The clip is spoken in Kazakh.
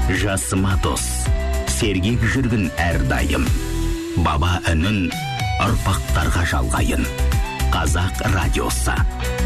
жасыма дос, сергек жүргін әрдайым. Баба үнін ұрпақтарға жалғайын. Қазақ радиосы.